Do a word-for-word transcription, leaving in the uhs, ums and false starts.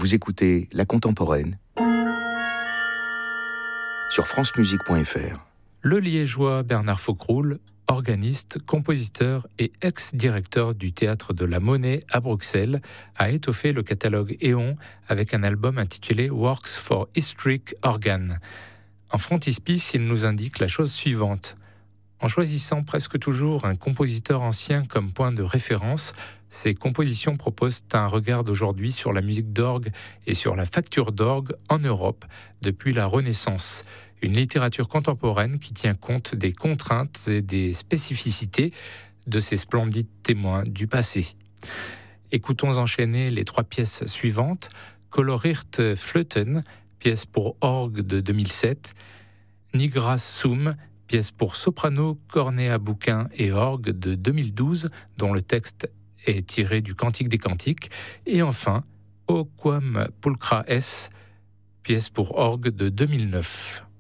Vous écoutez La Contemporaine sur francemusique point f r. Le Liégeois Bernard Faucroul, organiste, compositeur et ex-directeur du Théâtre de la Monnaie à Bruxelles, a étoffé le catalogue Éon avec un album intitulé Works for Historic Organ. En frontispice, il nous indique la chose suivante. En choisissant presque toujours un compositeur ancien comme point de référence, ses compositions proposent un regard d'aujourd'hui sur la musique d'orgue et sur la facture d'orgue en Europe depuis la Renaissance. Une littérature contemporaine qui tient compte des contraintes et des spécificités de ces splendides témoins du passé. Écoutons enchaîner les trois pièces suivantes. Colorierte Flöten, pièce pour orgue de deux mille sept. Nigras Sum, pièce pour soprano, cornet à bouquin et orgue de deux mille douze, dont le texte est tiré du Cantique des Cantiques. Et enfin, O Quam Pulchra Es, pièce pour orgue de deux mille neuf.